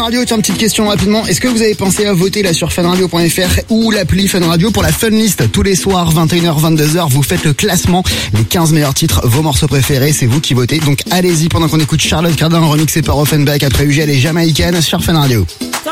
Radio. Tiens, petite question rapidement. Est-ce que vous avez pensé à voter là sur funradio.fr ou l'appli Fun Radio pour la Fun List? Tous les soirs, 21h, 22h, vous faites le classement. Les 15 meilleurs titres, vos morceaux préférés, c'est vous qui votez. Donc allez-y pendant qu'on écoute Charlotte Cardin remixée par Offenbach après UGL et Jamaïcaine sur Fun Radio.